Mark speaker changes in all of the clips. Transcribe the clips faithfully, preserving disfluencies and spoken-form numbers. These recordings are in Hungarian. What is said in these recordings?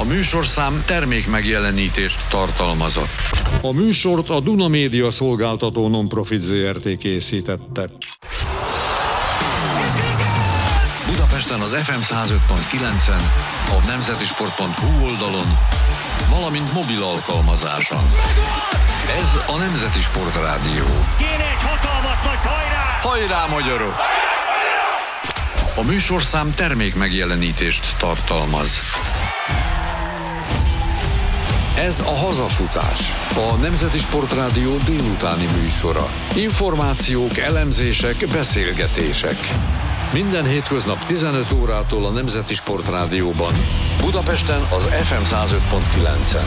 Speaker 1: A műsorszám termék megjelenítést tartalmazott.
Speaker 2: A műsort a Duna Média Szolgáltató Non-Profit zé er té készítette.
Speaker 1: Budapesten az ef em száz öt pont kilencen, a nemzetisport pont hu oldalon, valamint mobil alkalmazáson. Ez a Nemzeti Sport Rádió.
Speaker 3: Kéne egy hatalmas nagy hajrá!
Speaker 1: Hajrá, magyarok! A műsorszám termék megjelenítést tartalmaz. Ez a Hazafutás, a Nemzeti Sport Rádió délutáni műsora. Információk, elemzések, beszélgetések. Minden hétköznap tizenöt órától a Nemzeti Sport Rádióban. Budapesten az ef em száz öt pont kilencen.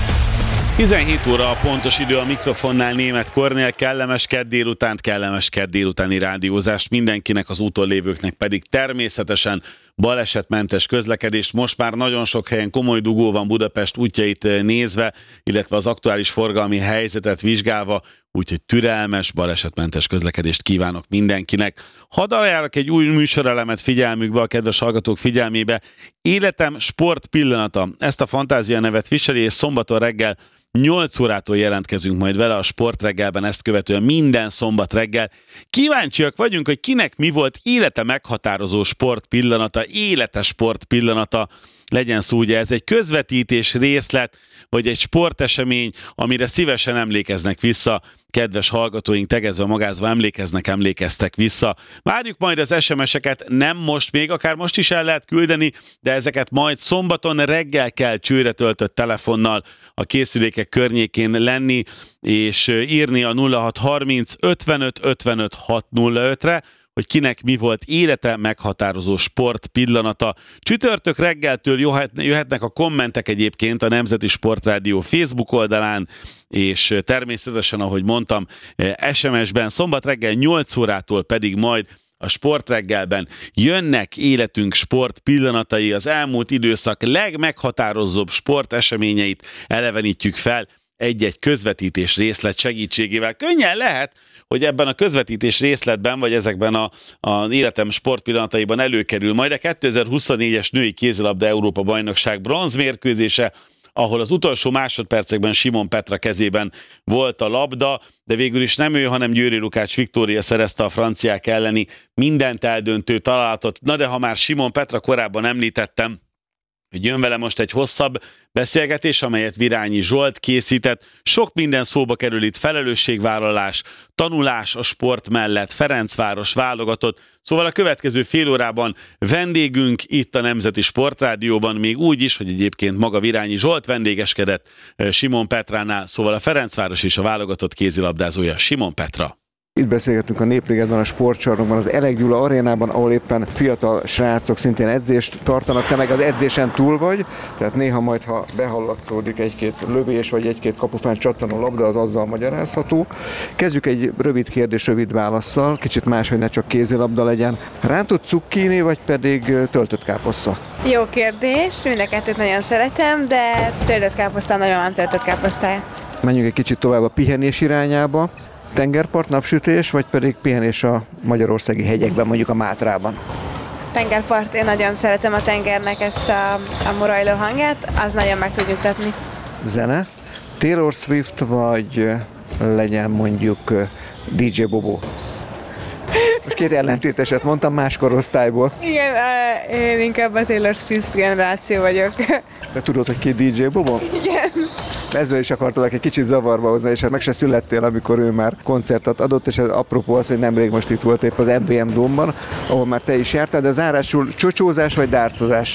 Speaker 4: tizenhét óra a pontos idő, a mikrofonnál Németh Kornél. Kellemes kedd délutánt, kellemes kedd délutáni rádiózást mindenkinek, az úton lévőknek pedig természetesen balesetmentes közlekedést. Most már nagyon sok helyen komoly dugó van Budapest útjait nézve, illetve az aktuális forgalmi helyzetet vizsgálva, úgyhogy türelmes, balesetmentes közlekedést kívánok mindenkinek. Hadd ajánlok egy új műsorelemet figyelmükbe, a kedves hallgatók figyelmébe. Életem sport pillanata. Ezt a fantázia nevet viseli, és szombaton reggel nyolc órától jelentkezünk majd vele a Sportreggelben, ezt követően minden szombat reggel. Kíváncsiak vagyunk, hogy kinek mi volt élete meghatározó sport pillanata, élete sport pillanata, legyen szó, ugye ez egy közvetítés részlet, vagy egy sportesemény, amire szívesen emlékeznek vissza, kedves hallgatóink, tegezve magázva emlékeznek, emlékeztek vissza. Várjuk majd az es em es-eket, nem most még, akár most is el lehet küldeni, de ezeket majd szombaton reggel kell csőre töltött telefonnal a készülékek környékén lenni, és írni a nulla hat harminc ötvenöt ötvenöt hatszázre, hogy kinek mi volt élete meghatározó sport pillanata. Csütörtök reggeltől jöhetnek a kommentek egyébként a Nemzeti Sport Rádió Facebook oldalán, és természetesen, ahogy mondtam, es em es-ben, szombat reggel nyolc órától pedig majd a Sportreggelben jönnek életünk sport pillanatai, az elmúlt időszak legmeghatározóbb sporteseményeit elevenítjük fel egy-egy közvetítés részlet segítségével. Könnyen lehet, hogy ebben a közvetítés részletben, vagy ezekben a, a életem sportpillanataiban előkerül majd a kétezer-huszonnégyes női kézilabda Európa bajnokság bronzmérkőzése, ahol az utolsó másodpercekben Simon Petra kezében volt a labda, de végül is nem ő, hanem Győri Lukács Viktória szerezte a franciák elleni mindent eldöntő találatot. Na de ha már Simon Petra korábban említettem, hogy jön vele most egy hosszabb beszélgetés, amelyet Virányi Zsolt készített. Sok minden szóba kerül itt, felelősségvállalás, tanulás a sport mellett, Ferencváros válogatott. Szóval a következő fél órában vendégünk itt a Nemzeti Sportrádióban, még úgy is, hogy egyébként maga Virányi Zsolt vendégeskedett Simon Petránál, szóval a Ferencváros és a válogatott kézilabdázója Simon Petra.
Speaker 5: Itt beszélgetünk a Népligetben, a sportcsarnokban, az Elek Gyula arénában, ahol éppen fiatal srácok szintén edzést tartanak. Te meg az edzésen túl vagy, tehát néha majd, ha behallatszódik egy-két lövés, vagy egy-két kapufán csattanó labda, az azzal magyarázható. Kezdjük egy rövid kérdés, rövid válasszal, kicsit más, hogy ne csak kézilabda legyen. Rántott cukkini, vagy pedig töltött káposzta?
Speaker 6: Jó kérdés, mind a kettőt nagyon szeretem, de töltött káposztán nagyon nem töltött káposztája.
Speaker 5: Menjünk egy kicsit tovább a pihenés irányába. Tengerpart, napsütés, vagy pedig pihenés a magyarországi hegyekben, mondjuk a Mátrában?
Speaker 6: Tengerpart, én nagyon szeretem a tengernek ezt a, a morajló hangját, az nagyon meg tud nyugtatni.
Speaker 5: Zene? Taylor Swift, vagy legyen mondjuk dé dzsé Bobo? Most két ellentéteset mondtam más korosztályból.
Speaker 6: Igen, én inkább a Taylor Swift generáció vagyok.
Speaker 5: De tudod, hogy ki dé dzsé Bobo?
Speaker 6: Igen.
Speaker 5: Ezzel is akartalak egy kicsit zavarba hozni, és hát meg se születtél, amikor ő már koncertet adott, és ez apropó az, hogy nemrég most itt volt épp az em vé em Dome-ban, ahol már te is jártál, de zárásul csocsózás vagy dárcozás?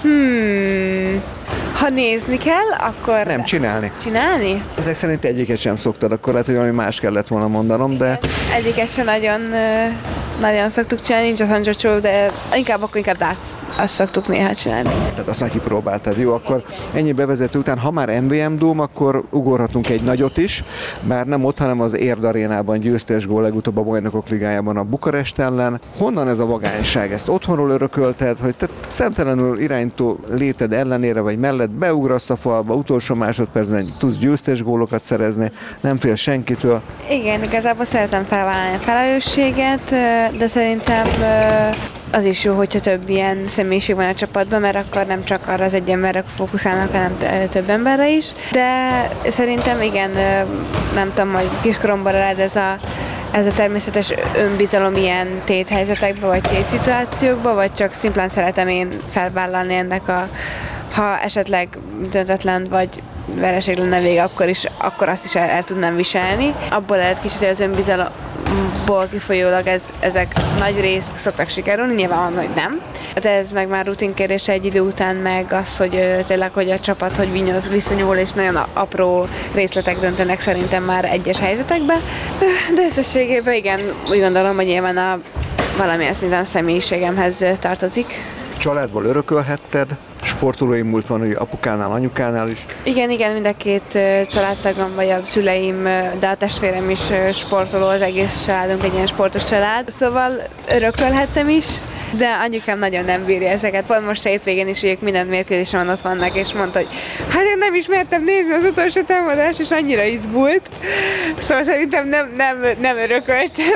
Speaker 6: Hmm... Ha nézni kell, akkor...
Speaker 5: Nem, csinálni.
Speaker 6: Csinálni?
Speaker 5: Ezek szerint egyiket sem szoktad, akkor lehet, hogy valami más kellett volna mondanom, de...
Speaker 6: Egyiket sem nagyon, nagyon szoktuk csinálni, nincs az csocsó, de inkább akkor inkább darts. Azt szoktuk néha csinálni.
Speaker 5: Tehát azt neki próbáltad. Jó, akkor ennyi bevezető után, ha már em vé em Dome, akkor ugorhatunk egy nagyot is, bár nem ott, hanem az Érd arénában győztes gól legutóbb a Bajnokok Ligájában a Bukarest ellen. Honnan ez a vagányság? Ezt otthonról örökölted, hogy te szemtelenül iránytó léted ellenére vagy mellett beugrasz a falba, utolsó másodpercben tudsz győztes gólokat szerezni, nem fél senkitől.
Speaker 6: Igen, igazából szeretem felvállalni a felelősséget, de szerintem az is jó, hogyha több ilyen személyiség van a csapatban, mert akkor nem csak arra az egy emberre fókuszálnak, hanem több emberre is. De szerintem igen, nem tudom, hogy kiskoromban rád ez a ez a természetes önbizalom ilyen téthelyzetekben, vagy tétszituációkban, vagy csak szimplán szeretem én felvállalni ennek a, ha esetleg döntetlen vagy vereség lenne vége, akkor is, akkor azt is el, el tudnám viselni. Abból lehet kicsit, hogy az önbizalomból kifolyólag ez, ezek nagy rész szoktak sikerülni, nyilván van, hogy nem. De ez meg már rutinkérdése egy idő után, meg az, hogy tényleg, hogy a csapat hogy viszonyul, és nagyon apró részletek döntenek szerintem már egyes helyzetekben. De összességében igen, úgy gondolom, hogy nyilván a valamilyen szinten a személyiségemhez tartozik.
Speaker 5: Családból örökölhetted? Sportolói múlt van, hogy apukánál, anyukánál is?
Speaker 6: Igen, igen, mind a két családtagom, vagy a szüleim, de a testvérem is sportoló, az egész családunk egy ilyen sportos család. Szóval örökölhettem is, de anyukám nagyon nem bírja ezeket. Pont most hétvégén is ők minden mérkőzésen ott vannak, és mondta, hogy hát én nem is mertem nézni az utolsó támadást, és annyira izgult. Szóval szerintem nem, nem, nem örököltem.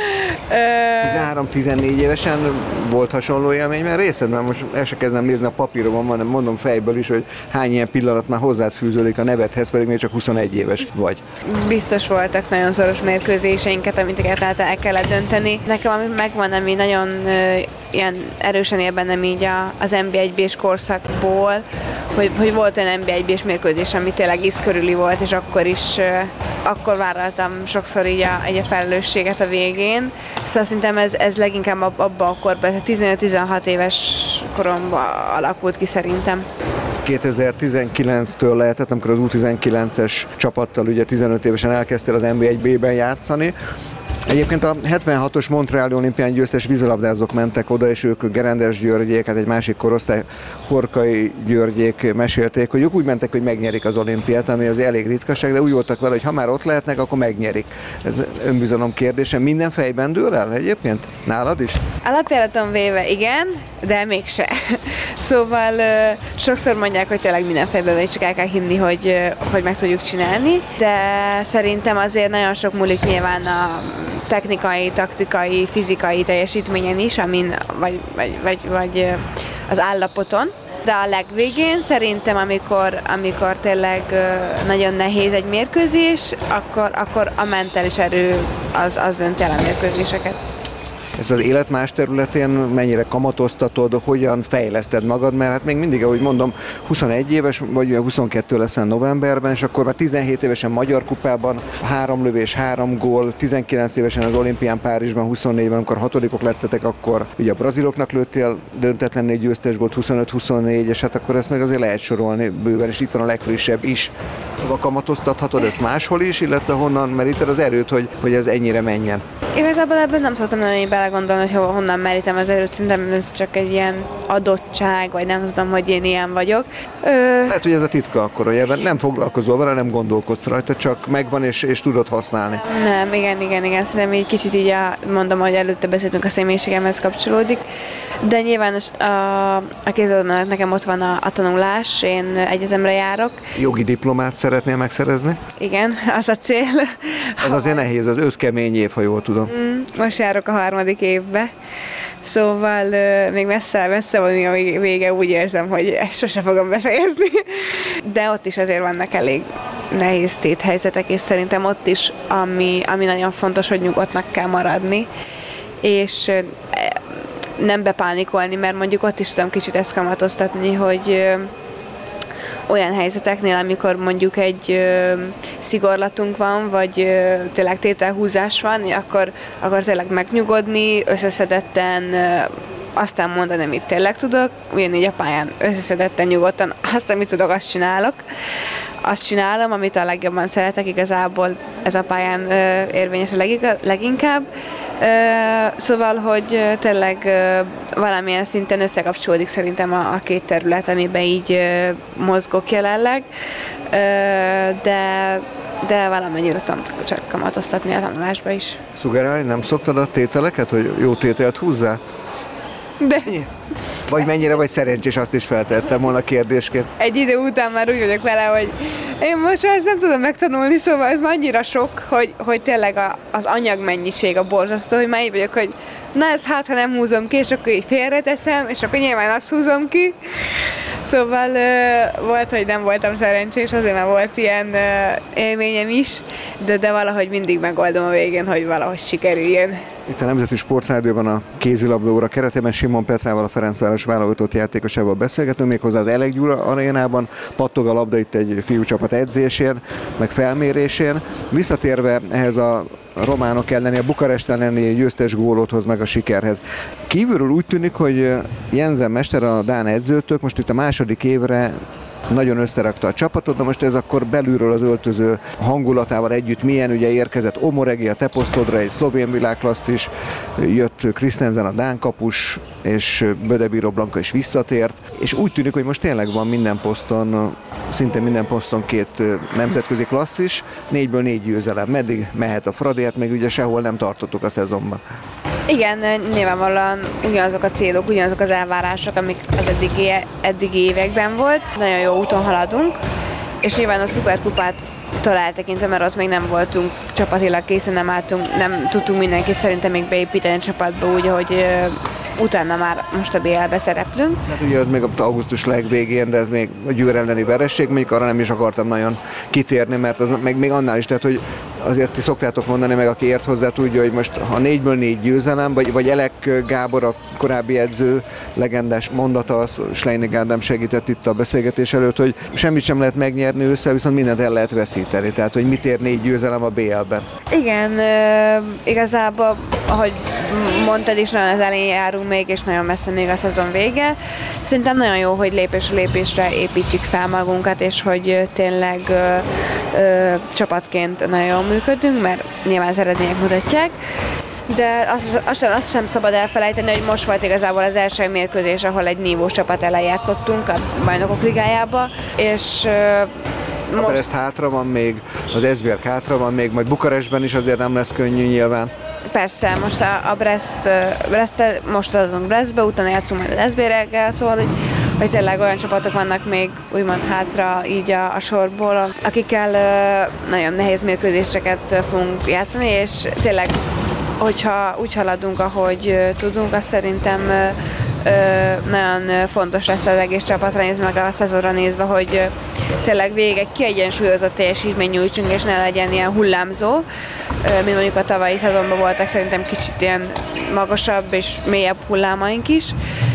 Speaker 5: tizenhárom-tizennégy évesen volt hasonló élmény, mert részed, mert most el se kezdem nézni a papíromon, hanem mondom fejből is, hogy hány ilyen pillanat már hozzád fűződik a nevedhez, pedig még csak huszonegy éves vagy.
Speaker 6: Biztos voltak nagyon szoros mérkőzéseinket, amit el kellett dönteni. Nekem ami megvan, ami nagyon ilyen erősen ér bennem így a, az en bé egy bés korszakból, hogy, hogy volt olyan en bé egy bés mérkőzés, ami tényleg íz körüli volt, és akkor is akkor vállaltam sokszor így a, így a felelősséget a végén. Szóval szerintem ez, ez leginkább abban a korban, tizenöt-tizenhat éves koromban alakult ki szerintem.
Speaker 5: Ez kétezer-tizenkilenctől lehetett, amikor az U tizenkilences csapattal ugye tizenöt évesen elkezdtél az en bé egy bé-ben játszani. Egyébként a hetvenhatos Montreali olimpián győztes vízilabdázók mentek oda, és ők Gerendes Györgyék, hát egy másik korosztály, Horkai Györgyék mesélték, hogy ők úgy mentek, hogy megnyerik az olimpiát, ami az elég ritkaság, de úgy voltak vele, hogy ha már ott lehetnek, akkor megnyerik. Ez önbizalom kérdése. Minden fejben dől el egyébként? Nálad is?
Speaker 6: Alapjáraton véve igen, de mégse. Szóval sokszor mondják, hogy tényleg minden fejben véve, csak el kell hinni, hogy, hogy meg tudjuk csinálni, de szerintem azért nagyon sok múlik nyilván a technikai, taktikai, fizikai teljesítményen is, amin, vagy, vagy, vagy, vagy az állapoton. De a legvégén szerintem, amikor, amikor tényleg nagyon nehéz egy mérkőzés, akkor, akkor a mentális erő az, az dönti el a mérkőzéseket.
Speaker 5: Ezt az élet más területén mennyire kamatoztatod, hogyan fejleszted magad, mert hát még mindig, ahogy mondom, huszonegy éves, vagy huszonkettő leszel novemberben, és akkor már tizenhét évesen Magyar Kupában, három lövés, három gól, tizenkilenc évesen az olimpián Párizsban, huszonnégyben, amikor hatodikok lettetek, akkor ugye a braziloknak lőttél döntetlenné győztes gólt, huszonöt-huszonnégy, és hát akkor ezt meg azért lehet sorolni bőven, és itt van a legfrissebb is. Szóval kamatoztathatod ezt máshol is, illetve honnan meríted az erőt, hogy, hogy ez ennyire menjen?
Speaker 6: Igazából ebben nem szoktam nagyon belegondolni, hogy hova, honnan merítem az erőt, szerintem ez csak egy ilyen adottság, vagy nem tudom, hogy én ilyen vagyok. Ö...
Speaker 5: Lehet, hogy ez a titka akkor, hogy ebben nem foglalkozol vele, nem gondolkodsz rajta, csak megvan és, és tudod használni.
Speaker 6: Nem, igen, igen, igen, szerintem így kicsit így a, mondom, hogy előtte beszéltünk, a személyiségemhez kapcsolódik, de nyilván a, a kézilabdában nekem ott van a, a tanulás, én egyetemre járok.
Speaker 5: Jogi diplomát szeretnél megszerezni?
Speaker 6: Igen, az a cél.
Speaker 5: Ez azért nehéz, az öt kemény év, ha jól tudom.
Speaker 6: Mm, most járok a harmadik évbe, szóval uh, még messze, messze van a vége, úgy érzem, hogy ezt sose fogom befejezni. De ott is azért vannak elég nehéz téthelyzetek, és szerintem ott is, ami, ami nagyon fontos, hogy nyugodtnak kell maradni, és uh, nem bepánikolni, mert mondjuk ott is tudom kicsit ezt kamatoztatni, hogy uh, olyan helyzeteknél, amikor mondjuk egy ö, szigorlatunk van, vagy ö, tényleg tételhúzás van, akkor, akkor tényleg megnyugodni, összeszedetten, ö, aztán mondani, amit tényleg tudok, ugyanígy a pályán összeszedetten, nyugodtan, azt, amit tudok, azt csinálok. Azt csinálom, amit a legjobban szeretek, igazából ez a pályán ö, érvényes a leginkább. Ö, szóval, hogy tényleg ö, valamilyen szinten összekapcsolódik szerintem a, a két terület, amiben így ö, mozgok jelenleg, ö, de, de valamennyire tudom csak kamatoztatni a tanulásba is.
Speaker 5: Szugerálj, nem szoktad a tételeket, hogy jó tételt húzzál?
Speaker 6: De...
Speaker 5: Vagy mennyire vagy szerencsés, azt is feltettem volna kérdésként.
Speaker 6: Egy idő után már úgy vagyok vele, hogy én most már ezt nem tudom megtanulni, szóval ez már annyira sok, hogy, hogy tényleg a, az anyagmennyiség a borzasztó, hogy már így vagyok, hogy na ez hát, ha nem húzom ki, és akkor így félreteszem, és akkor nyilván azt húzom ki. Szóval uh, volt, hogy nem voltam szerencsés, azért már volt ilyen uh, élményem is, de, de valahogy mindig megoldom a végén, hogy valahogy sikerüljön.
Speaker 5: Itt a Nemzeti Sportrádióban a kézilabda óra keretében Simon Petrával, a Ferencváros válogatott játékosával beszélgetünk, méghozzá az Elek Gyula arénában, pattog a labda itt egy fiúcsapat edzésén, meg felmérésén. Visszatérve ehhez a románok elleni, a Bukarest elleni győztes gólot hoz meg a sikerhez. Kívülről úgy tűnik, hogy Jensen Mester, a dán edzőtök most itt a második évre nagyon összerakta a csapatot, de most ez akkor belülről az öltöző hangulatával együtt milyen, ugye érkezett Omoregi a te posztodra, egy szlovén világklasszis, jött Christensen a dán kapus, és Bödebíró Blanka is visszatért, és úgy tűnik, hogy most tényleg van minden poszton, szinte minden poszton két nemzetközi klasszis, négyből négy győzelem. Meddig mehet a Fradi, hát még ugye sehol nem tartottuk a szezonban.
Speaker 6: Igen, nyilvánvalóan ugyanazok a célok, ugyanazok az elvárások, amik az eddigi, eddigi években volt. Nagyon jó úton haladunk, és nyilván a szuperkupát eltekintve, mert ott még nem voltunk csapatilag készen, nem álltunk, nem tudtunk mindenkit szerintem még beépíteni a csapatba úgy, hogy utána már most a bé el-be szereplünk.
Speaker 5: Hát ugye az még augusztus legvégén, de ez még a Győr elleni veresség, mondjuk arra nem is akartam nagyon kitérni, mert az meg még annál is, tehát hogy azért ti szoktátok mondani, meg aki ért hozzá tudja, hogy most ha négyből négy győzelem, vagy, vagy Elek Gábor, a korábbi edző legendás mondata, az Schleinig Ádám segített itt a beszélgetés előtt, hogy semmit sem lehet megnyerni össze, viszont mindent el lehet veszíteni, tehát hogy mit ér négy győzelem a bé el-ben.
Speaker 6: Igen, e, igazából, ahogy mondtad is, nagyon az elején járunk még, és nagyon messze még a szezon vége. Szerintem nagyon jó, hogy lépésről lépésre építjük fel magunkat, és hogy tényleg ö, ö, csapatként nagyon jól működünk, mert nyilván az eredmények mutatják. De azt, azt, sem, azt sem szabad elfelejteni, hogy most volt igazából az első mérkőzés, ahol egy nívós csapat ellen játszottunk a Bajnokok Ligájába, és
Speaker 5: A most... Brest hátra van még, az Esbjerg hátra van még, majd Bukarestben is azért nem lesz könnyű nyilván.
Speaker 6: Persze, most a, a Brest, Brest most adunk Brestbe, utána játszunk majd az Esbjerggel, szóval hogy, hogy tényleg olyan csapatok vannak még úgymond hátra így a, a sorból, akikkel uh, nagyon nehéz mérkőzéseket fogunk játszani, és tényleg, hogyha úgy haladunk, ahogy uh, tudunk, azt szerintem uh, uh, nagyon fontos lesz az egész csapatra nézve, meg a szezonra nézve, hogy uh, tényleg végig egy kiegyensúlyozott teljesítmény nyújtsunk, és ne legyen ilyen hullámzó, mint mondjuk a tavalyi szezonban voltak szerintem kicsit ilyen magasabb és mélyebb hullámaink is.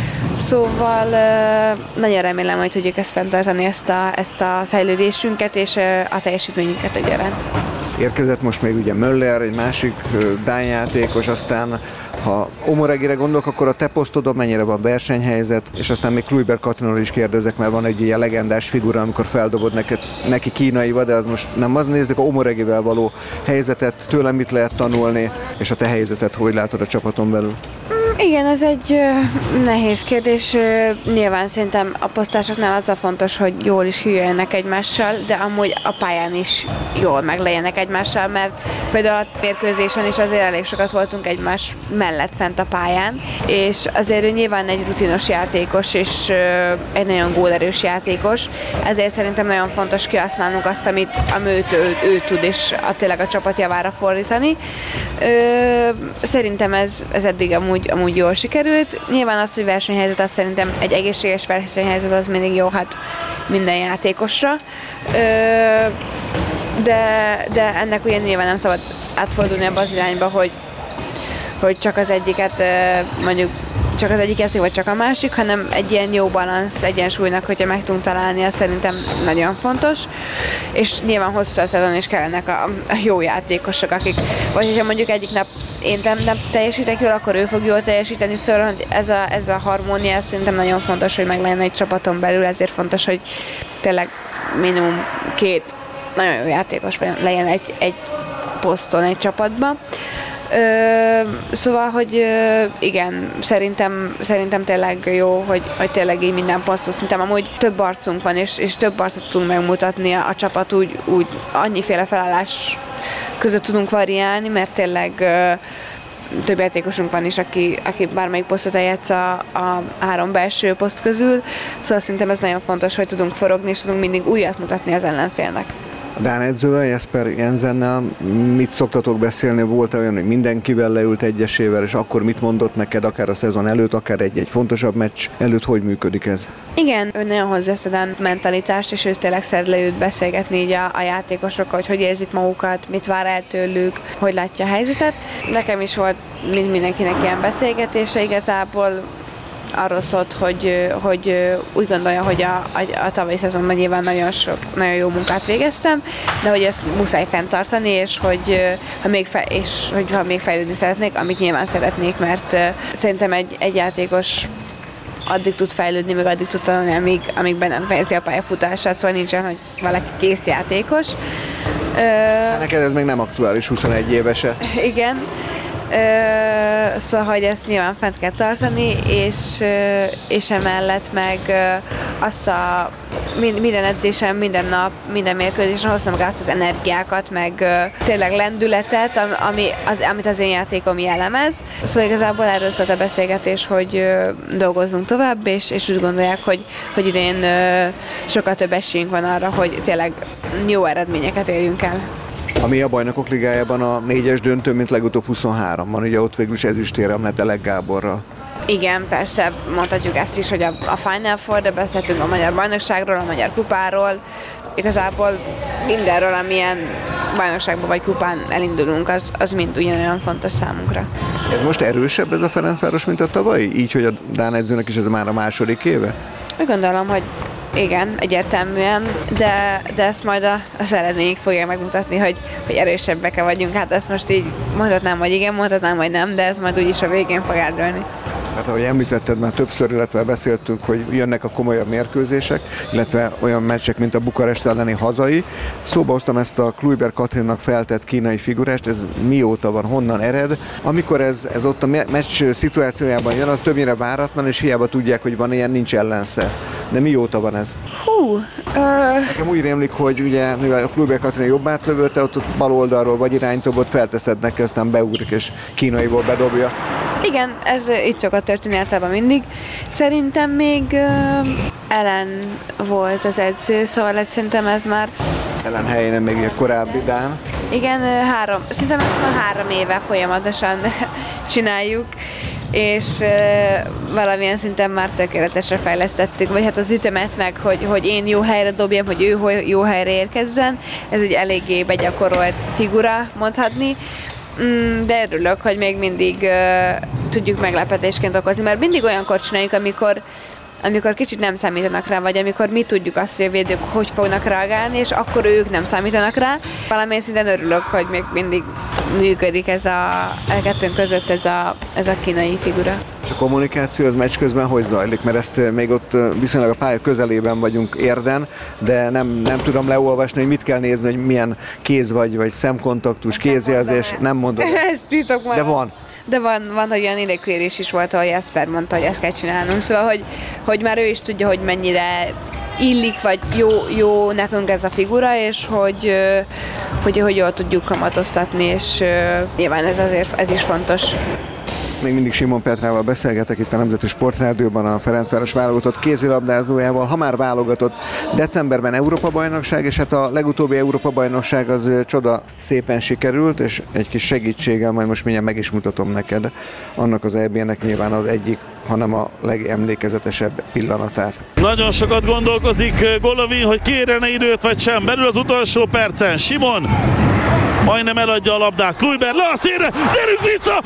Speaker 6: Szóval nagyon remélem, hogy tudjuk ezt fenntartani, ezt a, ezt a fejlődésünket és a teljesítményünket egyaránt.
Speaker 5: Érkezett most még ugye Möller, egy másik dán játékos, aztán ha Omoregire gondolok, akkor a te posztodon mennyire van versenyhelyzet, és aztán még Kluivert Katinról is kérdezek, mert van egy ilyen legendás figura, amikor feldobod neked, neki kínaiba, de az most nem az, nézzük a Omoregivel való helyzetet, tőlem mit lehet tanulni, és a te helyzetet hogy látod a csapaton belül?
Speaker 6: Igen, ez egy uh, nehéz kérdés. Uh, nyilván szerintem a posztásoknál az a fontos, hogy jól is hűljenek egymással, de amúgy a pályán is jól meglegyenek egymással, mert például a mérkőzésen is azért elég sokat voltunk egymás mellett fent a pályán, és azért ő nyilván egy rutinos játékos, és uh, egy nagyon gólerős játékos, ezért szerintem nagyon fontos kihasználnunk azt, amit, amit ő, ő tud, és a, tényleg a csapat javára fordítani. Uh, szerintem ez, ez eddig amúgy, amúgy jól sikerült. Nyilván az, hogy versenyhelyzet, az szerintem egy egészséges versenyhelyzet az mindig jó, hát minden játékosra. De, de ennek ugye nyilván nem szabad átfordulni abba az irányba, hogy, hogy csak az egyiket mondjuk csak az egyik játék, vagy csak a másik, hanem egy ilyen jó balansz egyensúlynak, hogyha meg tudunk találni, az szerintem nagyon fontos. És nyilván hosszú a szezon is kellenek a, a jó játékosok, akik, vagy hogyha mondjuk egyik nap én nem, nem teljesítek jól, akkor ő fog jól teljesíteni, szóval hogy ez a, ez a harmónia szerintem nagyon fontos, hogy meg legyen egy csapaton belül, ezért fontos, hogy tényleg minimum két nagyon jó játékos legyen egy, egy poszton, egy csapatban. Ö, szóval, hogy ö, igen, szerintem, szerintem tényleg jó, hogy, hogy tényleg így minden poszton, szerintem amúgy több arcunk van, és, és több arcot tudunk megmutatni a, a csapat, úgy, úgy annyiféle felállás között tudunk variálni, mert tényleg ö, több játékosunk van is, aki, aki bármelyik posztot eljátsz a, a három belső poszt közül, szóval szerintem ez nagyon fontos, hogy tudunk forogni, és tudunk mindig újat mutatni az ellenfélnek.
Speaker 5: A dán edzővel, Jesper Jensennel mit szoktatok beszélni? Volt olyan, hogy mindenkivel leült egyesével, és akkor mit mondott neked, akár a szezon előtt, akár egy-egy fontosabb meccs előtt, hogy működik ez?
Speaker 6: Igen, ő nagyon hozzá a mentalitást, és ő tényleg szeret leült beszélgetni így a, a játékosokkal, hogy hogy érzik magukat, mit vár el tőlük, hogy látja a helyzetet. Nekem is volt mind mindenkinek ilyen beszélgetése, igazából arról szólt, hogy, hogy úgy gondolja, hogy a, a, a tavalyi szezon nagyében nagyon sok, nagyon jó munkát végeztem, de hogy ezt muszáj fenntartani, és hogy ha még, fe, és, hogy ha még fejlődni szeretnék, amit nyilván szeretnék, mert szerintem egy, egy játékos addig tud fejlődni, meg addig tud tanulni, amíg, amíg be nem fejezi a pályafutását, szóval nincsen, hogy valaki kész játékos.
Speaker 5: Hát neked ez még nem aktuális, huszonegy évese.
Speaker 6: Igen. Ö, szóval, hogy ezt nyilván fent kell tartani, és, és emellett meg azt a minden edzésen, minden nap, minden mérkőzésen hoztam meg azt az energiákat, meg tényleg lendületet, ami, az, amit az én játékom jellemez. Szóval igazából erről szólt a beszélgetés, hogy dolgozzunk tovább, és, és úgy gondolják, hogy, hogy idén sokkal több esélyünk van arra, hogy tényleg jó eredményeket érjünk el.
Speaker 5: Ami a Bajnokok Ligájában a négyes döntő, mint legutóbb huszonhárom van, ugye ott végül is ezüstérem lett Elek Gáborral.
Speaker 6: Igen, persze mondhatjuk ezt is, hogy a, a Final Four, de beszéltünk a Magyar Bajnokságról, a Magyar Kupáról, igazából mindenről, amilyen bajnokságban vagy kupán elindulunk, az, az mind ugyanolyan fontos számunkra.
Speaker 5: Ez most erősebb ez a Ferencváros, mint a tavalyi? Így, hogy a dán edzőnek is ez már a második éve?
Speaker 6: Úgy gondolom, hogy igen, egyértelműen, de, de ezt majd a, az eredmények fogják megmutatni, hogy, hogy erősebbek-e vagyunk. Hát ezt most így mondhatnám, hogy igen, mondhatnám, hogy nem, de ez majd úgyis a végén fog eldőlni.
Speaker 5: Hát ahogy említetted már többször, illetve beszéltünk, hogy jönnek a komolyabb mérkőzések, illetve olyan meccsek, mint a Bukarest elleni hazai. Szóba hoztam ezt a Kluivert Katrinnak feltett kínai figurást, ez mióta van, honnan ered. Amikor ez, ez ott a meccs szituációjában jön, az többnyire váratlan, és hiába tudják, hogy van ilyen, nincs ellenszer. De mióta van ez?
Speaker 6: Hú! Uh...
Speaker 5: Nekem úgy rémlik, hogy ugye, mivel a Kluivert Katrin jobb átlövőte, ott, ott bal oldalról vagy iránytobot felteszed neki, aztán beugrik, és kínaiból bedobja.
Speaker 6: Igen, ez itt szokott történni általában mindig. Szerintem még uh, Ellen volt az edző, szóval ez, szerintem ez már...
Speaker 5: Ellen helyén még egy korábbi dán.
Speaker 6: Igen, három, szerintem ezt már három éve folyamatosan csináljuk, és uh, valamilyen szinten már tökéletesre fejlesztettük, vagy hát az ütemet meg, hogy, hogy én jó helyre dobjam, hogy ő jó helyre érkezzen. Ez egy eléggé begyakorolt figura, mondhatni. De örülök, hogy még mindig uh, tudjuk meglepetésként okozni, mert mindig olyankor csináljuk, amikor, amikor kicsit nem számítanak rá, vagy amikor mi tudjuk azt, hogy a védők hogy fognak reagálni, és akkor ők nem számítanak rá. Valamilyen szinten örülök, hogy még mindig működik ez a, a kettőnk között ez a, ez a kínai figura.
Speaker 5: És a kommunikáció az meccs közben hogy zajlik? Mert ezt még ott viszonylag a pálya közelében vagyunk Érden, de nem, nem tudom leolvasni, hogy mit kell nézni, hogy milyen kéz vagy, vagy szemkontaktus, ezt kézjelzés, nem mondod.
Speaker 6: Ezt titok már.
Speaker 5: De van.
Speaker 6: De van, van, hogy olyan idegkérés is volt, ahol Jesper mondta, hogy ezt kell csinálnunk. Szóval, hogy, hogy már ő is tudja, hogy mennyire illik, vagy jó, jó nekünk ez a figura, és hogy, hogy, hogy jól tudjuk kamatoztatni, és nyilván ez azért ez is fontos.
Speaker 5: Még mindig Simon Petrával beszélgetek itt a Nemzeti Sportrádióban a Ferencváros válogatott kézilabdázójával. Ha már válogatott, decemberben Európa-bajnokság, és hát a legutóbbi Európa-bajnokság az csoda szépen sikerült, és egy kis segítséggel majd most mindjárt meg is mutatom neked annak az é bé-nek nyilván az egyik, hanem a legemlékezetesebb pillanatát.
Speaker 7: Nagyon sokat gondolkozik Golovin, hogy kérene időt vagy sem. Belül az utolsó percen Simon majdnem eladja a labdát. Kluivert le a szélre, gyerünk vissza!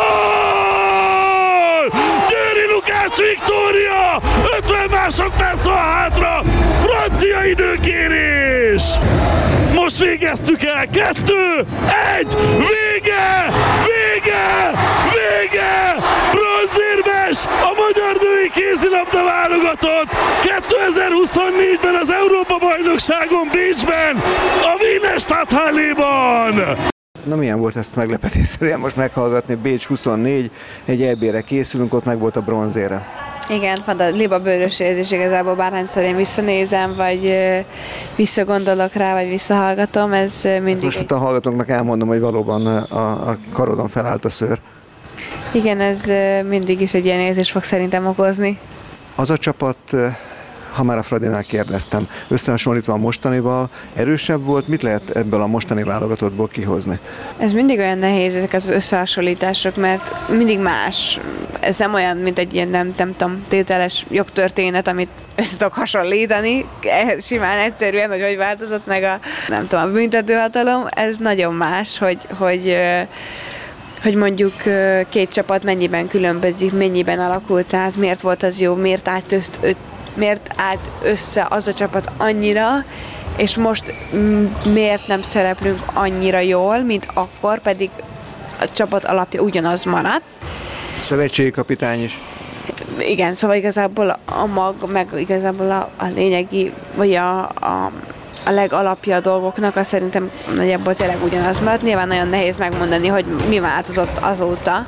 Speaker 7: Gól! Győri Lukács Viktória! ötven másodperc van hátra! Francia időkérés! Most végeztük el! Kettő! Egy! Vége! Vége! Vége! Bronzérmes! A magyar női kézilabda válogatott! kétezer-huszonnégyben az Európa-bajnokságon Bécsben! A Wiener Stadthalléban!
Speaker 5: Na milyen volt ezt meglepetésszerűen most meghallgatni? Bécs huszonnégy, egy é bé-re készülünk, ott meg volt a bronzére.
Speaker 6: Igen, van a liba bőrös érzés igazából, bárhányszor én visszanézem, vagy visszagondolok rá, vagy visszahallgatom, ez mindig... Ezt
Speaker 5: most egy... a hallgatóknak elmondom, hogy valóban a, a karodon felállt a szőr.
Speaker 6: Igen, ez mindig is egy ilyen érzés fog szerintem okozni.
Speaker 5: Az a csapat ha már a Fradinál kérdeztem, összehasonlítva a mostanival, erősebb volt, mit lehet ebből a mostani válogatottból kihozni?
Speaker 6: Ez mindig olyan nehéz, ezek az összehasonlítások, mert mindig más. Ez nem olyan, mint egy ilyen nem, nem tudom, tételes jogtörténet, amit össze tudok hasonlítani. Ehhez simán egyszerűen, hogy hogy változott meg a, nem tudom, a büntetőhatalom. Ez nagyon más, hogy, hogy hogy mondjuk két csapat mennyiben különbözik, mennyiben alakult át, miért volt az jó, miért állt, össz, miért állt össze az a csapat annyira, és most miért nem szereplünk annyira jól, mint akkor, pedig a csapat alapja ugyanaz maradt.
Speaker 5: Szövetségi kapitány is.
Speaker 6: Igen, szóval igazából a mag, meg igazából a, a lényegi, vagy a, a a legalapja a dolgoknak, az szerintem nagyjából tényleg ugyanaz maradt. Nyilván nagyon nehéz megmondani, hogy mi változott azóta,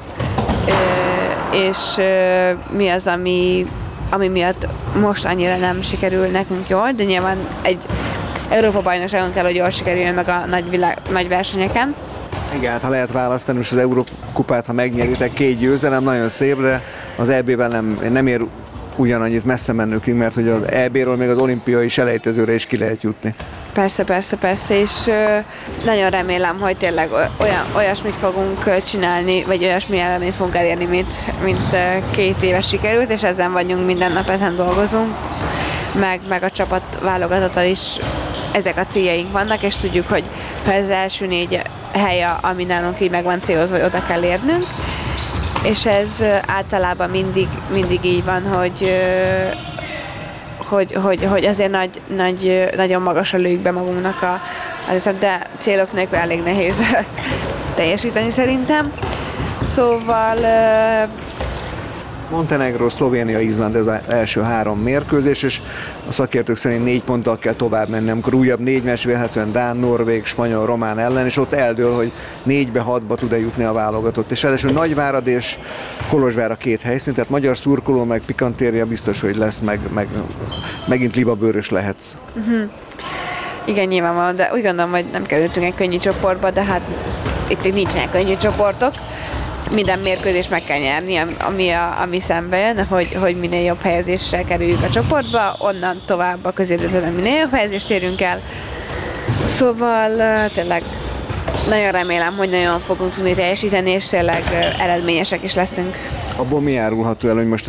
Speaker 6: és mi az, ami, ami miatt most annyira nem sikerül nekünk jól, de nyilván egy Európa-bajnokságon kell, hogy jól sikerüljön meg a nagy, világ, nagy versenyeken.
Speaker 5: Igen, hát ha lehet választani, most az Európa-kupát, ha megnyeritek, két győzelem, nagyon szép, de az é bé-ben nem, nem ér ugyanannyit messze mennünk, mert hogy az é bé-ről még az olimpiai selejtezőre is ki lehet jutni.
Speaker 6: Persze, persze, persze, és ö, nagyon remélem, hogy tényleg olyan, olyasmit fogunk csinálni, vagy olyasmi eredményt fogunk elérni, mint, mint két éves sikerült, és ezen vagyunk, minden nap ezen dolgozunk, meg, meg a csapat válogatottal is ezek a céljaink vannak, és tudjuk, hogy az első négy hely, ami nálunk így meg van célozva, hogy oda kell érnünk, és ez általában mindig, mindig így van, hogy, hogy, hogy, hogy azért nagy, nagy, nagyon magasra lőjük be magunknak a, de célok nélkül elég nehéz teljesíteni szerintem. Szóval
Speaker 5: Montenegro, Szlovénia, Izland, ez az első három mérkőzés, és a szakértők szerint négy ponttal kell tovább menni, amikor újabb négy meccs vélhetően Dán, Norvég, Spanyol, Román ellen, és ott eldől, hogy négybe, hatba tud-e jutni a válogatott. És ráadásul Nagyvárad és Kolozsvár a két helyszín, tehát magyar szurkoló, meg pikantéria biztos, hogy lesz, meg, meg megint libabőrös lehetsz.
Speaker 6: Uh-huh. Igen, nyilvánvalóan, de úgy gondolom, hogy nem kerültünk egy könnyű csoportba, de hát itt nincsenek könnyű csoportok. Minden mérkőzést meg kell nyerni, ami, a, ami szembe jön, hogy, hogy minél jobb helyezéssel kerüljük a csoportba, onnan tovább a középdöntőben minél jobb helyezést érünk el. Szóval tényleg nagyon remélem, hogy nagyon fogunk tudni teljesíteni, és tényleg eredményesek is leszünk.
Speaker 5: Abból mi árulható el, hogy most